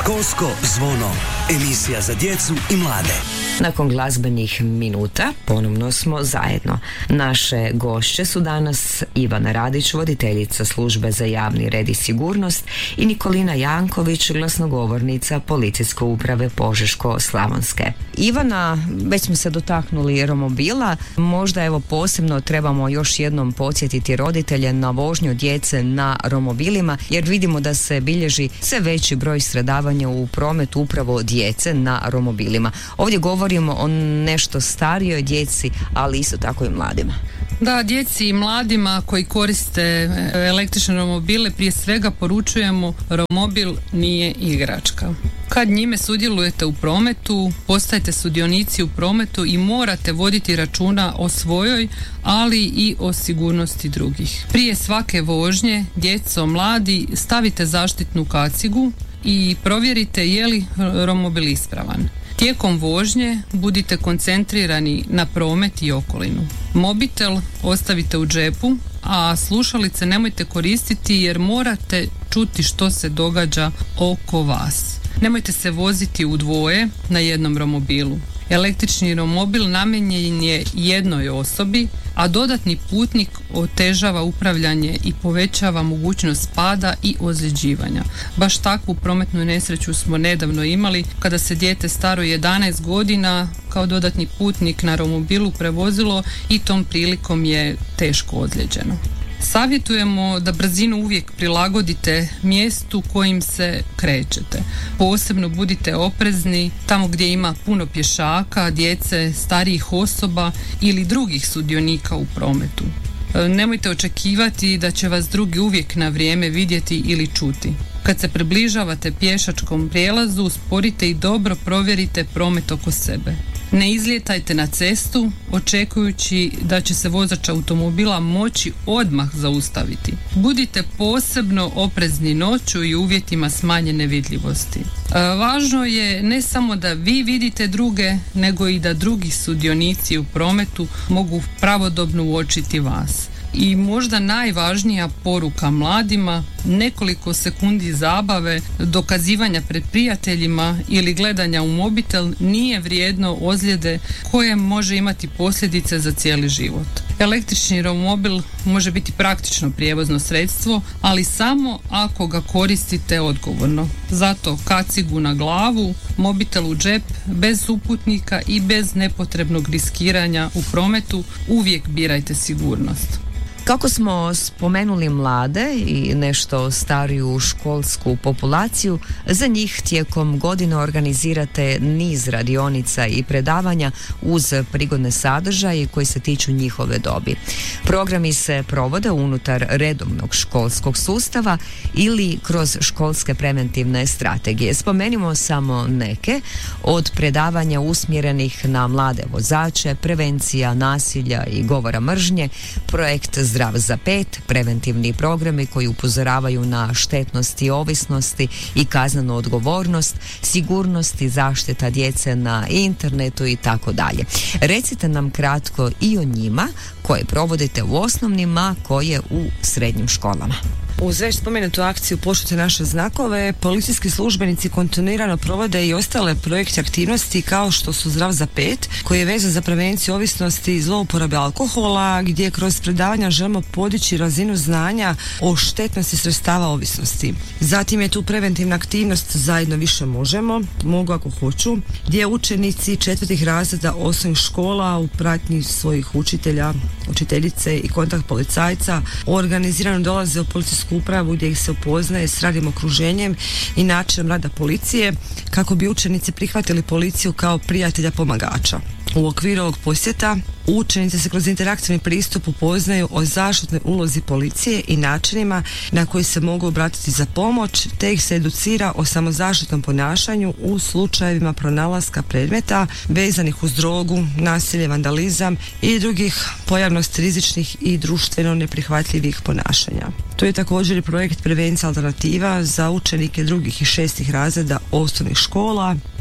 Školsko zvono, emisija za djecu i mlade. Nakon glazbenih minuta ponovno smo zajedno. Naše gošće su danas Ivana Radić, voditeljica službe za javni red i sigurnost, i Nikolina Janković, glasnogovornica Policijske uprave Požeško-slavonske. Ivana, već smo se dotaknuli romobila, možda evo posebno trebamo još jednom podsjetiti roditelje na vožnju djece na romobilima, jer vidimo da se bilježi sve veći broj stradavanja u prometu upravo djece na romobilima. Ovdje govorimo o nešto starijoj djeci, ali isto tako i mladima. Da, djeci i mladima koji koriste električne romobile prije svega poručujemo: romobil nije igračka. Kad njime sudjelujete u prometu, postajete sudionici u prometu i morate voditi računa o svojoj, ali i o sigurnosti drugih. Prije svake vožnje, djeco, mladi, stavite zaštitnu kacigu i provjerite je li romobil ispravan. Tijekom vožnje budite koncentrirani na promet i okolinu. Mobitel ostavite u džepu, a slušalice nemojte koristiti jer morate čuti što se događa oko vas. Nemojte se voziti u dvoje na jednom romobilu. Električni romobil namijenjen je jednoj osobi, a dodatni putnik otežava upravljanje i povećava mogućnost pada i ozljeđivanja. Baš takvu prometnu nesreću smo nedavno imali kada se dijete staro 11 godina kao dodatni putnik na romobilu prevozilo i tom prilikom je teško ozlijeđeno. Savjetujemo da brzinu uvijek prilagodite mjestu kojim se krećete. Posebno budite oprezni tamo gdje ima puno pješaka, djece, starijih osoba ili drugih sudionika u prometu. Nemojte očekivati da će vas drugi uvijek na vrijeme vidjeti ili čuti. Kad se približavate pješačkom prijelazu, usporite i dobro provjerite promet oko sebe. Ne izlijetajte na cestu očekujući da će se vozač automobila moći odmah zaustaviti. Budite posebno oprezni noću i uvjetima smanjene vidljivosti. Važno je ne samo da vi vidite druge, nego i da drugi sudionici u prometu mogu pravodobno uočiti vas. I možda najvažnija poruka mladima: nekoliko sekundi zabave, dokazivanja pred prijateljima ili gledanja u mobitel nije vrijedno ozljede koje može imati posljedice za cijeli život. Električni romobil može biti praktično prijevozno sredstvo, ali samo ako ga koristite odgovorno. Zato kacigu na glavu, mobitel u džep, bez uputnika i bez nepotrebnog riskiranja u prometu, uvijek birajte sigurnost. Kako smo spomenuli mlade i nešto stariju školsku populaciju, za njih tijekom godine organizirate niz radionica i predavanja uz prigodne sadržaje koji se tiču njihove dobi. Programi se provode unutar redovnog školskog sustava ili kroz školske preventivne strategije. Spomenimo samo neke od predavanja usmjerenih na mlade vozače, prevencija nasilja i govora mržnje, projekt Zdrav za 5, preventivni programi koji upozoravaju na štetnosti ovisnosti i kaznenu odgovornost, sigurnost i zaštita djece na internetu i tako dalje. Recite nam kratko i o njima koje provodite u osnovnim, a koje u srednjim školama. Uz već spomenutu akciju Poštujte naše znakove, policijski službenici kontinuirano provode i ostale projekte aktivnosti kao što su Zdrav za 5, koji je vezan za prevenciju ovisnosti i zlouporabe alkohola, gdje kroz predavanja želimo podići razinu znanja o štetnosti sredstava ovisnosti. Zatim je tu preventivna aktivnost Zajedno više možemo, mogu ako hoću, gdje učenici 4. razreda osnovnih škola u pratnji svojih učitelja, učiteljice i kontakt policajca organizirano dolaze u policijsku upravu gdje ih se upoznaje s radnim okruženjem i načinom rada policije kako bi učenici prihvatili policiju kao prijatelja pomagača. U okviru ovog posjeta učenici se kroz interaktivni pristup upoznaju o zaštitnoj ulozi policije i načinima na koji se mogu obratiti za pomoć, te ih se educira o samozaštitnom ponašanju u slučajevima pronalaska predmeta vezanih uz drogu, nasilje, vandalizam i drugih pojavnosti rizičnih i društveno neprihvatljivih ponašanja. To je također i projekt Prevencija alternativa za učenike 2. i 6. razreda osnovnih škola.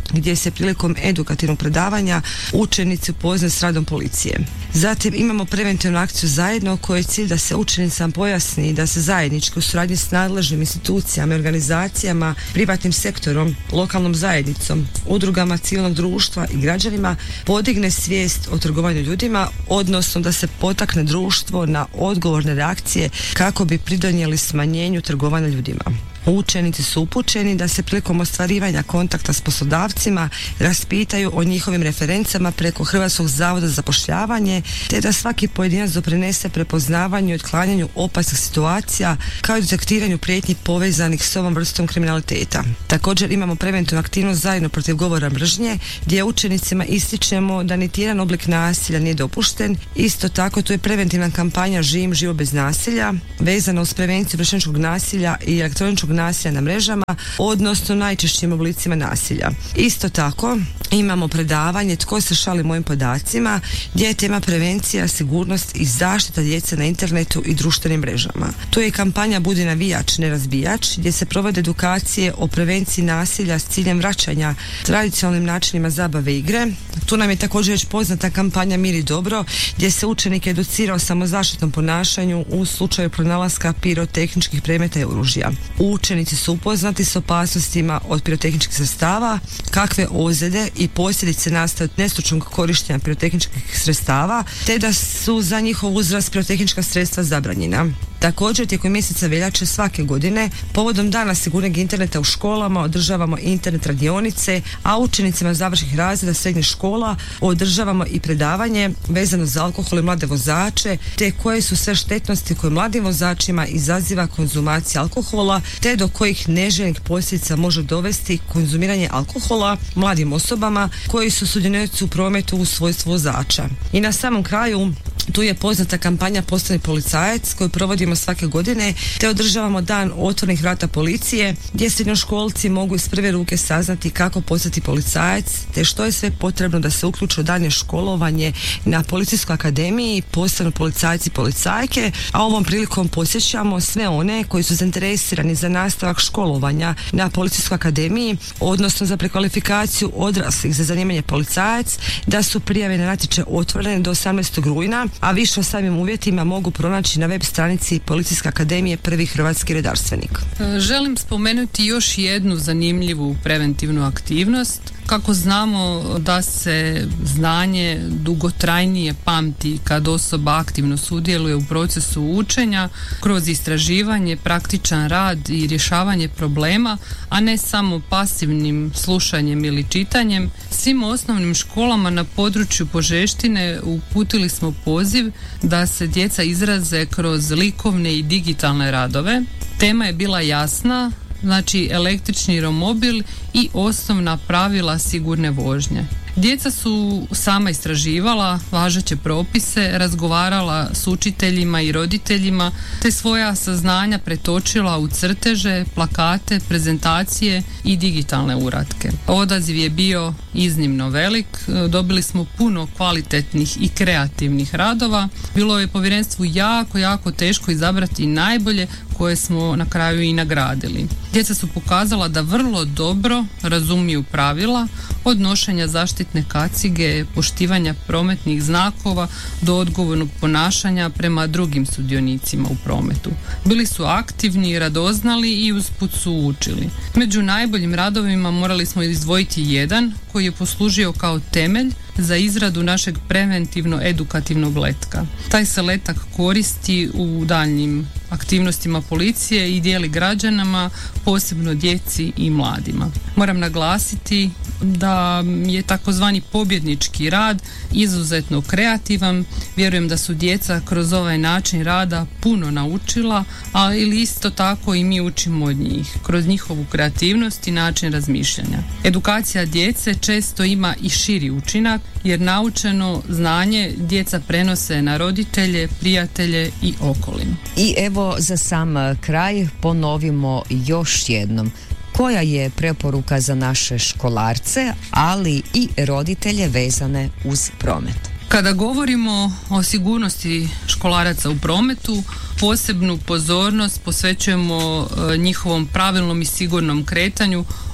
gdje se prilikom edukativnog predavanja učenici upoznaju s radom policije. Zatim imamo preventivnu akciju Zajedno, kojoj je cilj da se učenicama pojasni i da se zajednički u suradnji s nadležnim institucijama i organizacijama, privatnim sektorom, lokalnom zajednicom, udrugama civilnog društva i građanima podigne svijest o trgovanju ljudima, odnosno da se potakne društvo na odgovorne reakcije kako bi pridonijeli smanjenju trgovanja ljudima. Učenici su upućeni da se prilikom ostvarivanja kontakta s poslodavcima raspitaju o njihovim referencama preko Hrvatskog zavoda za zapošljavanje, te da svaki pojedinac doprinese prepoznavanju i otklanjanju opasnih situacija kao i detektiranju prijetnji povezanih s ovom vrstom kriminaliteta. Također imamo preventivnu aktivnost Zajedno protiv govora mržnje, gdje učenicima ističemo da niti jedan oblik nasilja nije dopušten. Isto tako tu je preventivna kampanja Živim život bez nasilja, vezana uz prevenciju vršnjačkog nasilja i elektroničkog nasilja na mrežama, odnosno najčešćim oblicima nasilja. Isto tako imamo predavanje Tko se šali mojim podacima, gdje je tema prevencija, sigurnost i zaštita djece na internetu i društvenim mrežama. Tu je i kampanja Budi navijač, ne razbijač, gdje se provode edukacije o prevenciji nasilja s ciljem vraćanja tradicionalnim načinima zabave i igre. Tu nam je također već poznata kampanja Mir i dobro, gdje se učenik educira o samozaštitnom ponašanju u slučaju pronalaska pirotehničkih predmeta i oružja. Učenici su upoznati s opasnostima od pirotehničkih sredstava, kakve ozljede i posljedice nastaju od nestručnog korištenja pirotehničkih sredstava, te da su za njihov uzrast pirotehnička sredstva zabranjena. Također, tijekom mjeseca veljače svake godine, povodom Dana sigurnog interneta u školama, održavamo internet radionice, a učenicima završnih razreda srednjih škola održavamo i predavanje vezano za alkohol i mlade vozače, te koje su sve štetnosti koje mladim vozačima izaziva konzumacija alkohola, te do kojih neželjenih posljedica može dovesti konzumiranje alkohola mladim osobama koji su sudionici u prometu u svojstvu vozača. I na samom kraju, tu je poznata kampanja Postani policajac koju provodimo svake godine, te održavamo Dan otvorenih vrata policije, gdje srednjoškolci mogu iz prve ruke saznati kako postati policajac, te što je sve potrebno da se uključe u daljnje školovanje na Policijskoj akademiji, postanu policajci i policajke, a ovom prilikom podsjećamo sve one koji su zainteresirani za nastavak školovanja na Policijskoj akademiji, odnosno za prekvalifikaciju odraslih za zanimanje policajac, da su prijave na natječaj otvorene do 18. rujna, a više o samim uvjetima mogu pronaći na web stranici Policijske akademije Prvi hrvatski redarstvenik. Želim spomenuti još jednu zanimljivu preventivnu aktivnost. Kako znamo da se znanje dugotrajnije pamti kad osoba aktivno sudjeluje u procesu učenja kroz istraživanje, praktičan rad i rješavanje problema, a ne samo pasivnim slušanjem ili čitanjem, svim osnovnim školama na području Požeštine uputili smo poziv da se djeca izraze kroz likovne i digitalne radove. Tema je bila jasna, znači električni romobil i osnovna pravila sigurne vožnje. Djeca su sama istraživala važeće propise, razgovarala s učiteljima i roditeljima, te svoja saznanja pretočila u crteže, plakate, prezentacije i digitalne uratke. Odaziv je bio iznimno velik, dobili smo puno kvalitetnih i kreativnih radova. Bilo je povjerenstvu jako teško izabrati najbolje, koje smo na kraju i nagradili. Djeca su pokazala da vrlo dobro razumiju pravila, od nošenja zaštitne kacige, poštivanja prometnih znakova do odgovornog ponašanja prema drugim sudionicima u prometu. Bili su aktivni, radoznali i usput su učili. Među najboljim radovima morali smo izdvojiti jedan koji je poslužio kao temelj za izradu našeg preventivno-edukativnog letka. Taj se letak koristi u daljnjim aktivnostima policije i dijeli građanima, posebno djeci i mladima. Moram naglasiti da je takozvani pobjednički rad izuzetno kreativan. Vjerujem da su djeca kroz ovaj način rada puno naučila, ali isto tako i mi učimo od njih, kroz njihovu kreativnost i način razmišljanja. Edukacija djece često ima i širi učinak, jer naučeno znanje djeca prenose na roditelje, prijatelje i okolinu. I evo za sam kraj ponovimo još jednom. Koja je preporuka za naše školarce, ali i roditelje vezane uz promet? Kada govorimo o sigurnosti školaraca u prometu, posebnu pozornost posvećujemo njihovom pravilnom i sigurnom kretanju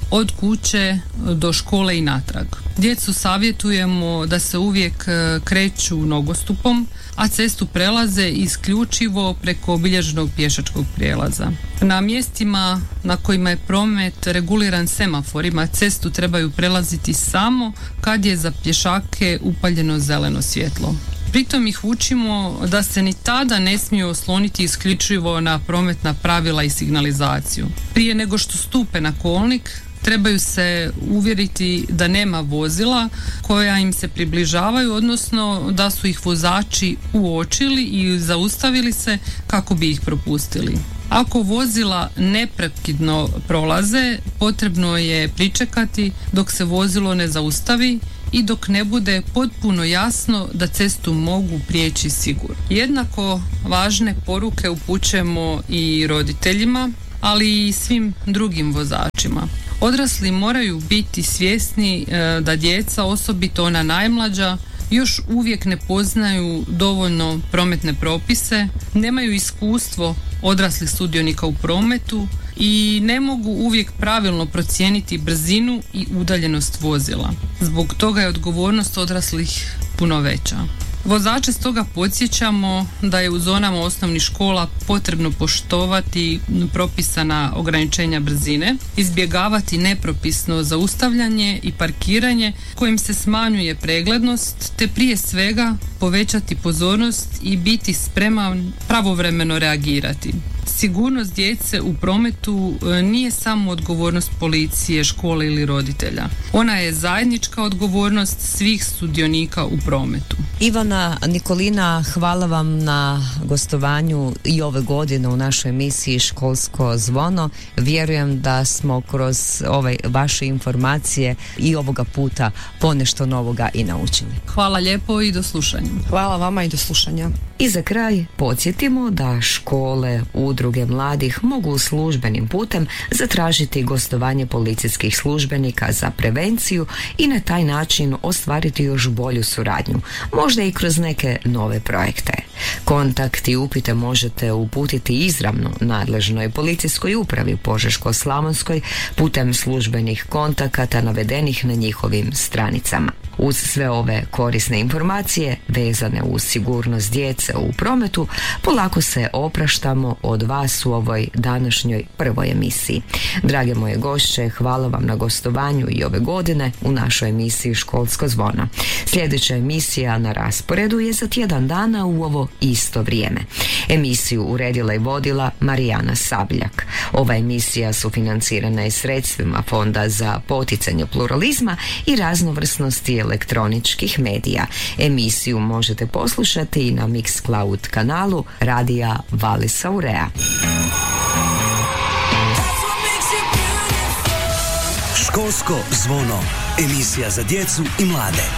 od kuće do škole i natrag. Djecu savjetujemo da se uvijek kreću nogostupom, a cestu prelaze isključivo preko obilježenog pješačkog prijelaza. Na mjestima na kojima je promet reguliran semaforima, cestu trebaju prelaziti samo kad je za pješake upaljeno zeleno svjetlo. Pritom ih učimo da se ni tada ne smiju osloniti isključivo na prometna pravila i signalizaciju. Prije nego što stupe na kolnik, trebaju se uvjeriti da nema vozila koja im se približavaju, odnosno da su ih vozači uočili i zaustavili se kako bi ih propustili. Ako vozila neprekidno prolaze, potrebno je pričekati dok se vozilo ne zaustavi i dok ne bude potpuno jasno da cestu mogu prijeći sigurno. Jednako važne poruke upućujemo i roditeljima, ali i svim drugim vozačima. Odrasli moraju biti svjesni da djeca, osobito ona najmlađa, još uvijek ne poznaju dovoljno prometne propise, nemaju iskustvo odraslih sudionika u prometu i ne mogu uvijek pravilno procijeniti brzinu i udaljenost vozila. Zbog toga je odgovornost odraslih puno veća. Vozače stoga podsjećamo da je u zonama osnovnih škola potrebno poštovati propisana ograničenja brzine, izbjegavati nepropisno zaustavljanje i parkiranje kojim se smanjuje preglednost, te prije svega povećati pozornost i biti spreman pravovremeno reagirati. Sigurnost djece u prometu nije samo odgovornost policije, škole ili roditelja. Ona je zajednička odgovornost svih sudionika u prometu. Ivana, Nikolina, hvala vam na gostovanju i ove godine u našoj emisiji Školsko zvono. Vjerujem da smo kroz ove vaše informacije i ovoga puta ponešto novoga i naučili. Hvala lijepo i do slušanja. Hvala vama i do slušanja. I za kraj podsjetimo da škole, udruge mladih mogu službenim putem zatražiti gostovanje policijskih službenika za prevenciju i na taj način ostvariti još bolju suradnju, možda i kroz neke nove projekte. Kontakt i upite možete uputiti izravno nadležnoj policijskoj upravi u Požeško-slavonskoj putem službenih kontakata navedenih na njihovim stranicama. Uz sve ove korisne informacije vezane uz sigurnost djece u prometu, polako se opraštamo od vas u ovoj današnjoj prvoj emisiji. Drage moje gošće, hvala vam na gostovanju i ove godine u našoj emisiji Školsko zvono. Sljedeća emisija na rasporedu je za tjedan dana u ovo isto vrijeme. Emisiju uredila i vodila Marijana Sabljak. Ova emisija sufinancirana je sredstvima Fonda za poticanje pluralizma i raznovrsnosti elektroničkih medija. Emisiju možete poslušati i na Mixcloud kanalu Radija Valis Aurea. Školsko zvono. Emisija za djecu i mlade.